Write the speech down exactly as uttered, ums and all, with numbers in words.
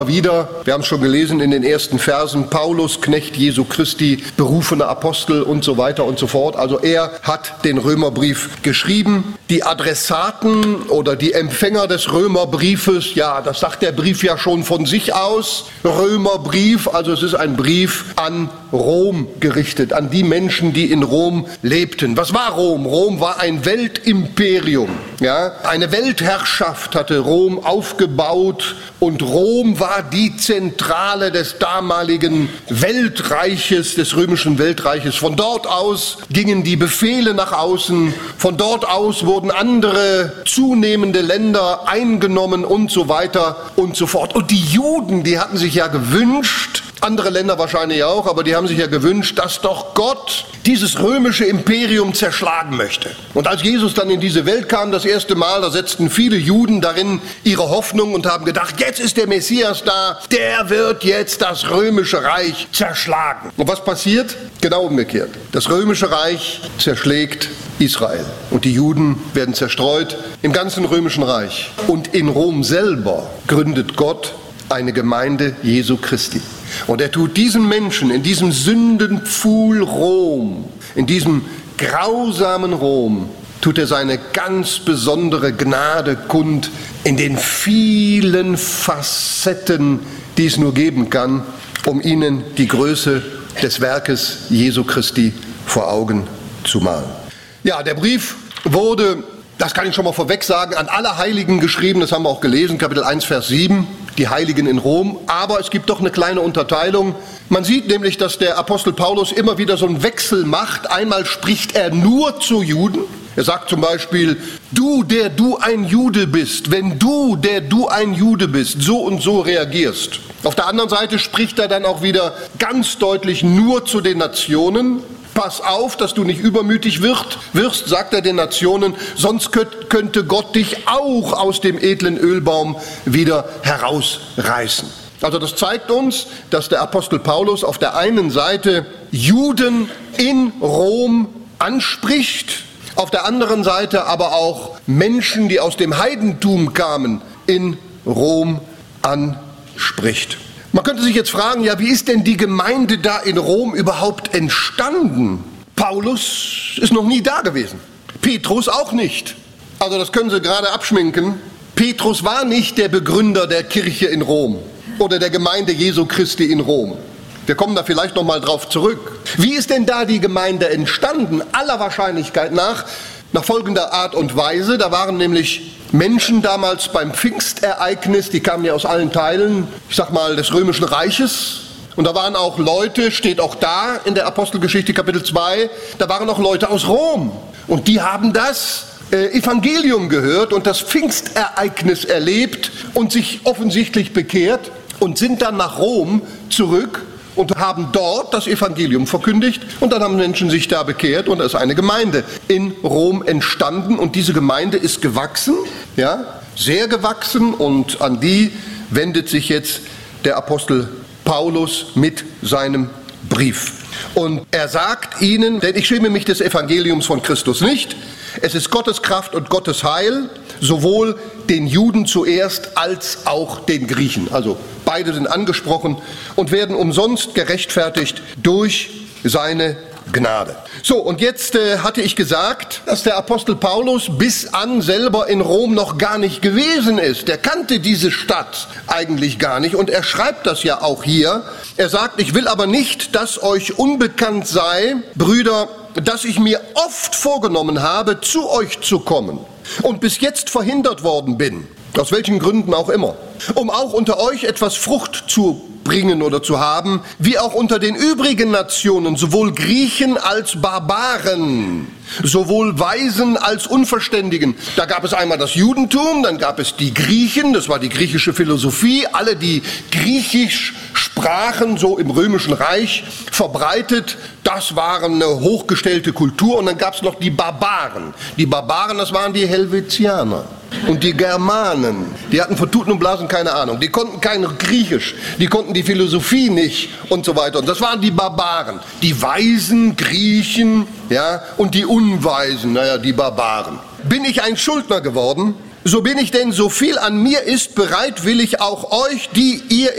Wieder, wir haben es schon gelesen in den ersten Versen, Paulus, Knecht Jesu Christi, berufener Apostel und so weiter und so fort. Also er hat den Römerbrief geschrieben. Die Adressaten oder die Empfänger des Römerbriefes, ja, das sagt der Brief ja schon von sich aus. Römerbrief, also es ist ein Brief an Rom gerichtet, an die Menschen, die in Rom lebten. Was war Rom? Rom war ein Weltimperium. Ja? Eine Weltherrschaft hatte Rom aufgebaut und Rom war die Zentrale des damaligen Weltreiches, des römischen Weltreiches. Von dort aus gingen die Befehle nach außen, von dort aus wurden andere zunehmende Länder eingenommen und so weiter und so fort. Und die Juden, die hatten sich ja gewünscht, andere Länder wahrscheinlich auch, aber die haben sich ja gewünscht, dass doch Gott dieses römische Imperium zerschlagen möchte. Und als Jesus dann in diese Welt kam, das erste Mal, da setzten viele Juden darin ihre Hoffnung und haben gedacht, jetzt ist der Messias da, der wird jetzt das römische Reich zerschlagen. Und was passiert? Genau umgekehrt. Das römische Reich zerschlägt Israel und die Juden werden zerstreut im ganzen römischen Reich. Und in Rom selber gründet Gott eine Gemeinde Jesu Christi. Und er tut diesen Menschen in diesem Sündenpfuhl Rom, in diesem grausamen Rom, tut er seine ganz besondere Gnade kund in den vielen Facetten, die es nur geben kann, um ihnen die Größe des Werkes Jesu Christi vor Augen zu malen. Ja, der Brief wurde, das kann ich schon mal vorweg sagen, an alle Heiligen geschrieben, das haben wir auch gelesen, Kapitel eins, Vers sieben, die Heiligen in Rom. Aber es gibt doch eine kleine Unterteilung. Man sieht nämlich, dass der Apostel Paulus immer wieder so einen Wechsel macht. Einmal spricht er nur zu Juden. Er sagt zum Beispiel, du, der du ein Jude bist, wenn du, der du ein Jude bist, so und so reagierst. Auf der anderen Seite spricht er dann auch wieder ganz deutlich nur zu den Nationen. Pass auf, dass du nicht übermütig wirst, wirst, sagt er den Nationen, sonst könnte Gott dich auch aus dem edlen Ölbaum wieder herausreißen. Also das zeigt uns, dass der Apostel Paulus auf der einen Seite Juden in Rom anspricht, auf der anderen Seite aber auch Menschen, die aus dem Heidentum kamen, in Rom anspricht. Man könnte sich jetzt fragen, ja, wie ist denn die Gemeinde da in Rom überhaupt entstanden? Paulus ist noch nie da gewesen. Petrus auch nicht. Also das können Sie gerade abschminken. Petrus war nicht der Begründer der Kirche in Rom oder der Gemeinde Jesu Christi in Rom. Wir kommen da vielleicht noch mal drauf zurück. Wie ist denn da die Gemeinde entstanden? Aller Wahrscheinlichkeit nach, nach folgender Art und Weise. Da waren nämlich Menschen damals beim Pfingstereignis, die kamen ja aus allen Teilen, ich sag mal, des Römischen Reiches. Und da waren auch Leute, steht auch da in der Apostelgeschichte Kapitel zwei, da waren auch Leute aus Rom. Und die haben das äh, Evangelium gehört und das Pfingstereignis erlebt und sich offensichtlich bekehrt und sind dann nach Rom zurück und haben dort das Evangelium verkündigt und dann haben Menschen sich da bekehrt und da ist eine Gemeinde in Rom entstanden und diese Gemeinde ist gewachsen, ja, sehr gewachsen und an die wendet sich jetzt der Apostel Paulus mit seinem Brief. Und er sagt ihnen, denn ich schäme mich des Evangeliums von Christus nicht, es ist Gottes Kraft und Gottes Heil, sowohl den Juden zuerst als auch den Griechen. Also beide sind angesprochen und werden umsonst gerechtfertigt durch seine Gnade. So, und jetzt äh, hatte ich gesagt, dass der Apostel Paulus bis an selber in Rom noch gar nicht gewesen ist. Der kannte diese Stadt eigentlich gar nicht und er schreibt das ja auch hier. Er sagt, ich will aber nicht, dass euch unbekannt sei, Brüder, dass ich mir oft vorgenommen habe, zu euch zu kommen und bis jetzt verhindert worden bin, aus welchen Gründen auch immer, um auch unter euch etwas Frucht zu bringen oder zu haben, wie auch unter den übrigen Nationen, sowohl Griechen als Barbaren, sowohl Weisen als Unverständigen. Da gab es einmal das Judentum, dann gab es die Griechen, das war die griechische Philosophie, alle, die Griechisch sprachen, so im Römischen Reich verbreitet, das waren eine hochgestellte Kultur. Und dann gab es noch die Barbaren. Die Barbaren, das waren die Helvetianer. Und die Germanen, die hatten von Tuten und Blasen keine Ahnung. Die konnten kein Griechisch, die konnten die Philosophie nicht und so weiter. Und das waren die Barbaren. Die Weisen, Griechen, ja, und die Unweisen, naja, die Barbaren. Bin ich ein Schuldner geworden? So bin ich denn, so viel an mir ist, bereitwillig auch euch, die ihr